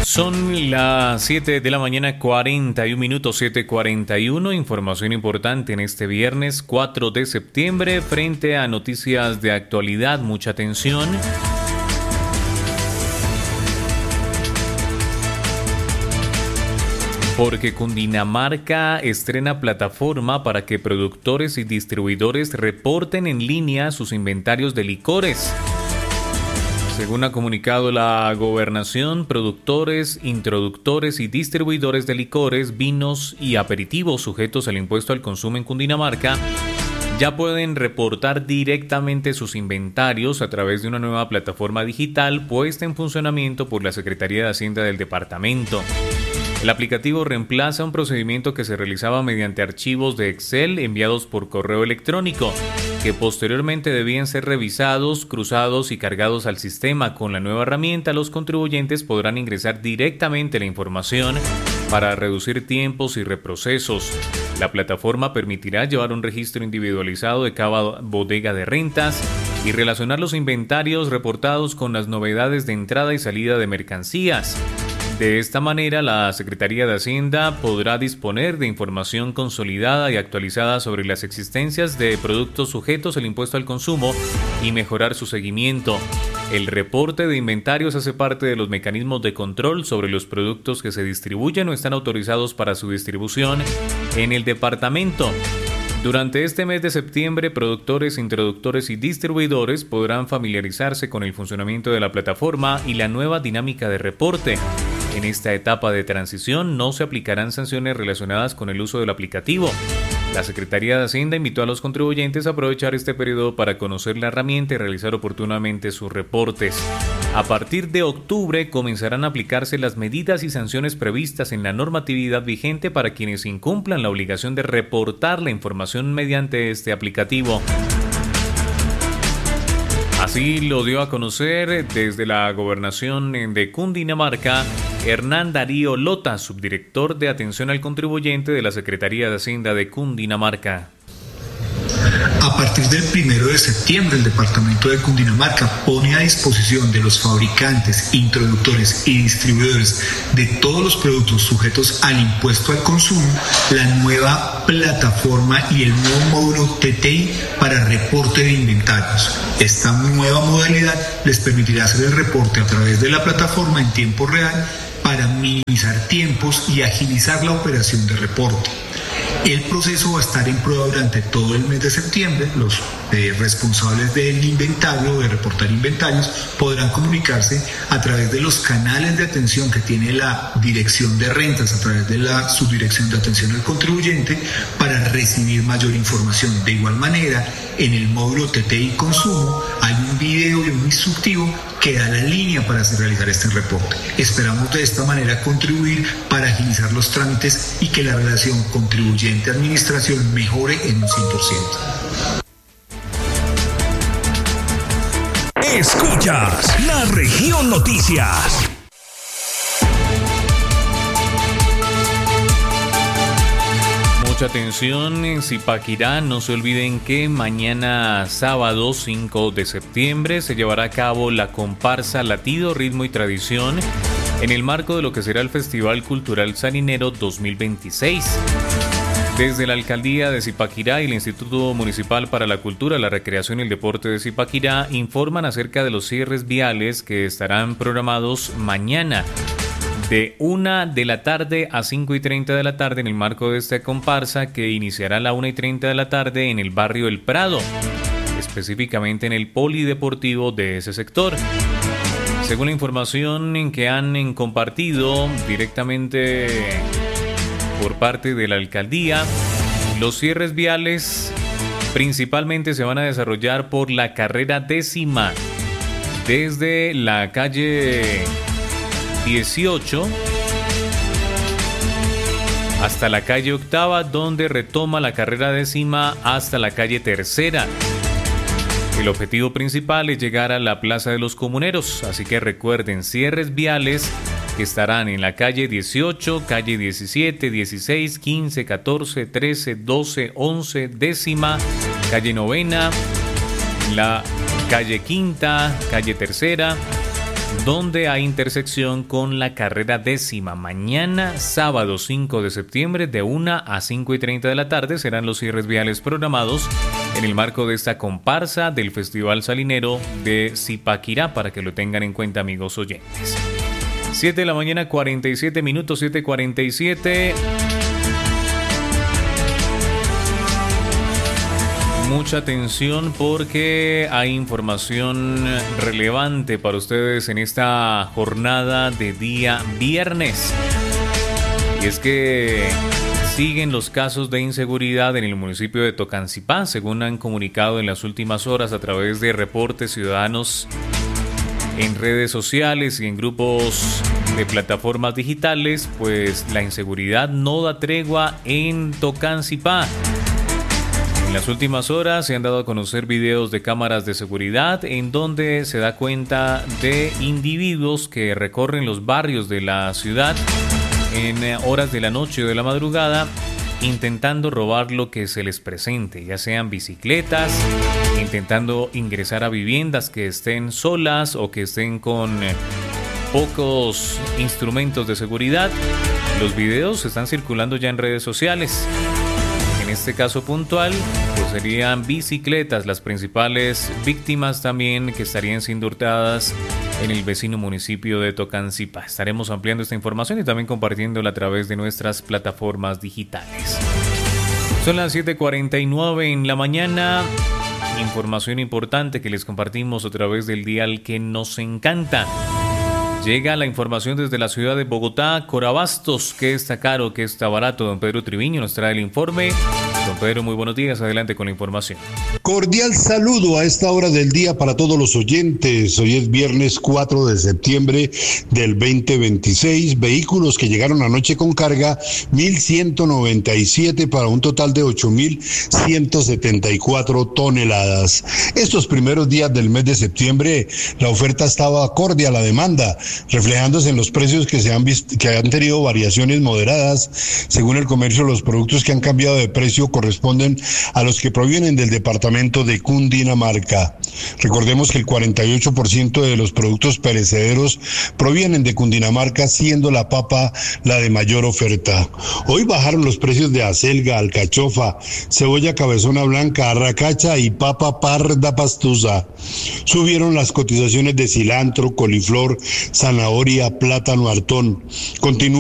Son las 7 de la mañana, 41 minutos, 7:41. Información importante en este viernes 4 de septiembre frente a noticias de actualidad. Mucha atención. Porque Cundinamarca estrena plataforma para que productores y distribuidores reporten en línea sus inventarios de licores. Según ha comunicado la Gobernación, productores, introductores y distribuidores de licores, vinos y aperitivos sujetos al impuesto al consumo en Cundinamarca ya pueden reportar directamente sus inventarios a través de una nueva plataforma digital puesta en funcionamiento por la Secretaría de Hacienda del departamento. El aplicativo reemplaza un procedimiento que se realizaba mediante archivos de Excel enviados por correo electrónico, que posteriormente debían ser revisados, cruzados y cargados al sistema. Con la nueva herramienta, los contribuyentes podrán ingresar directamente la información para reducir tiempos y reprocesos. La plataforma permitirá llevar un registro individualizado de cada bodega de rentas y relacionar los inventarios reportados con las novedades de entrada y salida de mercancías. De esta manera, la Secretaría de Hacienda podrá disponer de información consolidada y actualizada sobre las existencias de productos sujetos al impuesto al consumo y mejorar su seguimiento. El reporte de inventarios hace parte de los mecanismos de control sobre los productos que se distribuyen o están autorizados para su distribución en el departamento. Durante este mes de septiembre, productores, introductores y distribuidores podrán familiarizarse con el funcionamiento de la plataforma y la nueva dinámica de reporte. En esta etapa de transición no se aplicarán sanciones relacionadas con el uso del aplicativo. La Secretaría de Hacienda invitó a los contribuyentes a aprovechar este periodo para conocer la herramienta y realizar oportunamente sus reportes. A partir de octubre comenzarán a aplicarse las medidas y sanciones previstas en la normatividad vigente para quienes incumplan la obligación de reportar la información mediante este aplicativo. Así lo dio a conocer desde la Gobernación de Cundinamarca Hernán Darío Lota, subdirector de Atención al Contribuyente de la Secretaría de Hacienda de Cundinamarca. A partir del 1 de septiembre, el Departamento de Cundinamarca pone a disposición de los fabricantes, introductores y distribuidores de todos los productos sujetos al impuesto al consumo la nueva plataforma y el nuevo módulo TTI para reporte de inventarios. Esta nueva modalidad les permitirá hacer el reporte a través de la plataforma en tiempo real para minimizar tiempos y agilizar la operación de reporte. El proceso va a estar en prueba durante todo el mes de septiembre. Los responsables del inventario, de reportar inventarios, podrán comunicarse a través de los canales de atención que tiene la Dirección de Rentas, a través de la Subdirección de Atención al Contribuyente, para recibir mayor información. De igual manera, en el módulo TTI Consumo hay un video y un instructivo que da la línea para realizar este reporte. Esperamos de esta manera contribuir para agilizar los trámites y que la relación contribuyente-administración mejore en un 100%. Escuchas La Región Noticias. Mucha atención en Zipaquirá. No se olviden que mañana sábado 5 de septiembre se llevará a cabo la comparsa Latido, Ritmo y Tradición en el marco de lo que será el Festival Cultural Salinero 2026. Desde la Alcaldía de Zipaquirá y el Instituto Municipal para la Cultura, la Recreación y el Deporte de Zipaquirá informan acerca de los cierres viales que estarán programados mañana de 1 de la tarde a 5:30 de la tarde en el marco de esta comparsa, que iniciará a la 1:30 de la tarde en el barrio El Prado, específicamente en el polideportivo de ese sector. Según la información que han compartido directamente por parte de la alcaldía, los cierres viales principalmente se van a desarrollar por la carrera 10ª, desde la calle 18 hasta la calle 8ª, donde retoma la carrera 10ª hasta la calle 3ª. El objetivo principal es llegar a la Plaza de los Comuneros, así que recuerden, cierres viales que estarán en la calle 18, calle 17, 16, 15, 14, 13, 12, 11, 10ª, calle 9ª, la calle 5ª, calle 3ª, donde hay intersección con la carrera 10ª. Mañana, sábado 5 de septiembre, de 1 a 5:30 de la tarde, serán los cierres viales programados en el marco de esta comparsa del Festival Salinero de Zipaquirá, para que lo tengan en cuenta, amigos oyentes. 7 de la mañana, 47 minutos, 7:47. Mucha atención porque hay información relevante para ustedes en esta jornada de día viernes. Y es que siguen los casos de inseguridad en el municipio de Tocancipá, según han comunicado en las últimas horas a través de reportes ciudadanos en redes sociales y en grupos de plataformas digitales. Pues la inseguridad no da tregua en Tocancipá. En las últimas horas se han dado a conocer videos de cámaras de seguridad en donde se da cuenta de individuos que recorren los barrios de la ciudad en horas de la noche o de la madrugada, intentando robar lo que se les presente, ya sean bicicletas, intentando ingresar a viviendas que estén solas o que estén con pocos instrumentos de seguridad. Los videos están circulando ya en redes sociales. En este caso puntual, pues serían bicicletas las principales víctimas también, que estarían siendo hurtadas en el vecino municipio de Tocancipá. Estaremos ampliando esta información y también compartiéndola a través de nuestras plataformas digitales. Son las 7:49 en la mañana. Información importante que les compartimos a través del dial que nos encanta. Llega la información desde la ciudad de Bogotá. Corabastos, ¿qué está caro, qué está barato? Don Pedro Triviño nos trae el informe. Don Pedro, muy buenos días, adelante con la información. Cordial saludo a esta hora del día para todos los oyentes. Hoy es viernes 4 de septiembre del 2026. Vehículos que llegaron anoche con carga, 1.197 para un total de 8.174 toneladas. Estos primeros días del mes de septiembre, la oferta estaba acorde a la demanda, reflejándose en los precios que han tenido variaciones moderadas. Según el comercio, los productos que han cambiado de precio corresponden a los que provienen del departamento de Cundinamarca. Recordemos que el 48% de los productos perecederos provienen de Cundinamarca, siendo la papa la de mayor oferta. Hoy bajaron los precios de acelga, alcachofa, cebolla cabezona blanca, arracacha y papa parda pastusa. Subieron las cotizaciones de cilantro, coliflor, zanahoria, plátano, hartón. Continúa